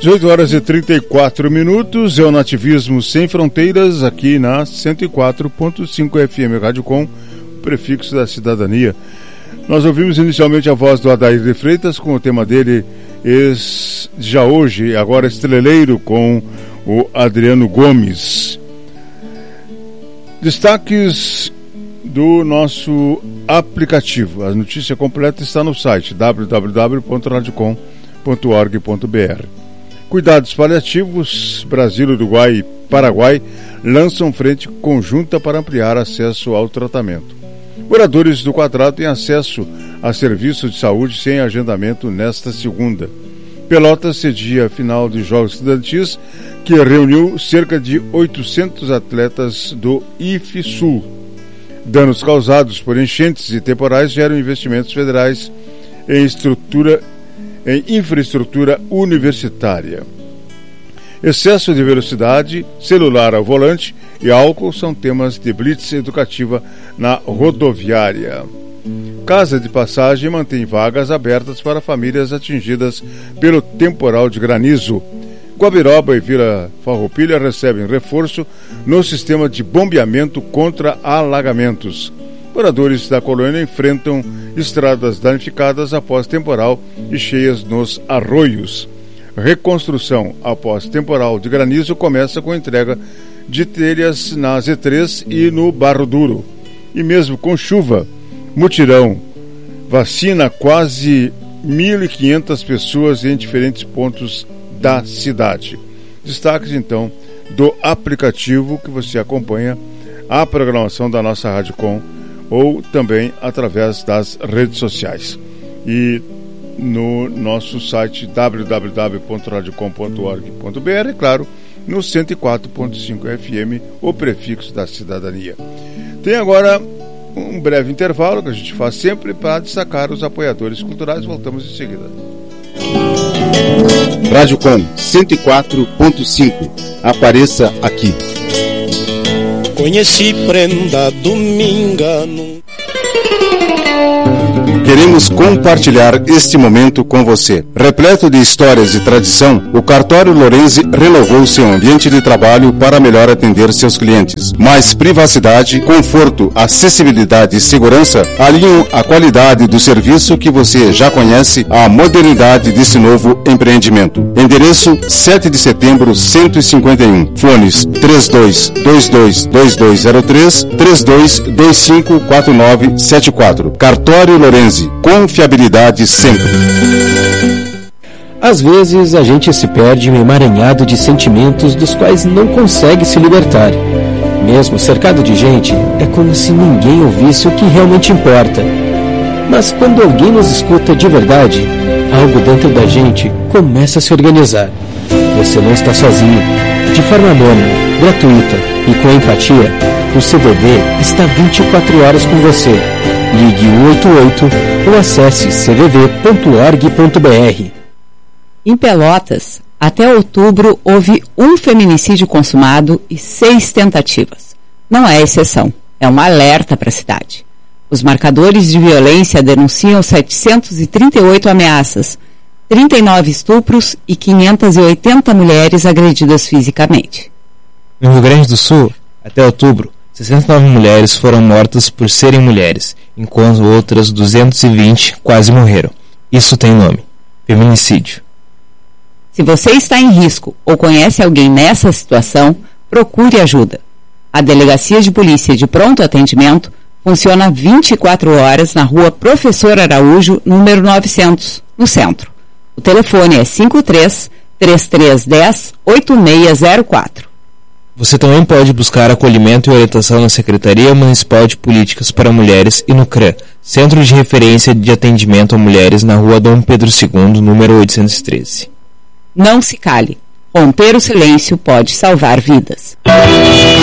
18 horas e 34 minutos, é o Nativismo Sem Fronteiras, aqui na 104.5 FM Rádio Com, prefixo da cidadania. Nós ouvimos inicialmente a voz do Adair de Freitas com o tema dele, já hoje, agora Estreleiro, com o Adriano Gomes. Destaques do nosso aplicativo. A notícia completa está no site www.radiocom.org.br. Cuidados paliativos, Brasil, Uruguai e Paraguai lançam frente conjunta para ampliar acesso ao tratamento. Moradores do Quadrado têm acesso a serviços de saúde sem agendamento nesta segunda. Pelotas cedia a final de Jogos Estudantis, que reuniu cerca de 800 atletas do IFSUL. Danos causados por enchentes e temporais geram investimentos federais em infraestrutura universitária. Excesso de velocidade, celular ao volante e álcool são temas de blitz educativa na rodoviária. Casa de Passagem mantém vagas abertas para famílias atingidas pelo temporal de granizo. Guabiroba e Vila Farroupilha recebem reforço no sistema de bombeamento contra alagamentos. Moradores da colônia enfrentam estradas danificadas após temporal e cheias nos arroios. Reconstrução após temporal de granizo começa com entrega de telhas na Z3 e no Barro Duro. E mesmo com chuva, mutirão vacina quase 1.500 pessoas em diferentes pontos da cidade. Destaques então do aplicativo que você acompanha a programação da nossa Rádio Com ou também através das redes sociais. E no nosso site www.radiocom.org.br, claro, no 104.5 FM, o prefixo da cidadania. Tem agora um breve intervalo que a gente faz sempre para destacar os apoiadores culturais. Voltamos em seguida. Rádio Com 104.5. Apareça aqui. Conheci prenda domingano. Queremos compartilhar este momento com você. Repleto de histórias e tradição, o Cartório Lorenzi renovou seu ambiente de trabalho para melhor atender seus clientes. Mais privacidade, conforto, acessibilidade e segurança alinham a qualidade do serviço que você já conhece à modernidade desse novo empreendimento. Endereço 7 de setembro 151. Fones 32222203, 32254974. Cartório Lorenzi. Confiabilidade sempre. Às vezes a gente se perde em um emaranhado de sentimentos dos quais não consegue se libertar. Mesmo cercado de gente, é como se ninguém ouvisse o que realmente importa. Mas quando alguém nos escuta de verdade, algo dentro da gente começa a se organizar. Você não está sozinho. De forma anônima, gratuita e com empatia, o CVV está 24 horas com você. Ligue 188 ou acesse cvv.org.br. Em Pelotas, até outubro, houve um feminicídio consumado e 6 tentativas. Não é exceção, é um alerta para a cidade. Os marcadores de violência denunciam 738 ameaças, 39 estupros e 580 mulheres agredidas fisicamente. No Rio Grande do Sul, até outubro, 69 mulheres foram mortas por serem mulheres, enquanto outras 220 quase morreram. Isso tem nome: feminicídio. Se você está em risco ou conhece alguém nessa situação, procure ajuda. A Delegacia de Polícia de Pronto Atendimento funciona 24 horas na Rua Professor Araújo, número 900, no centro. O telefone é 53-3310-8604. Você também pode buscar acolhimento e orientação na Secretaria Municipal de Políticas para Mulheres e no CRAM, Centro de Referência de Atendimento a Mulheres, na Rua Dom Pedro II, número 813. Não se cale. Romper o silêncio pode salvar vidas.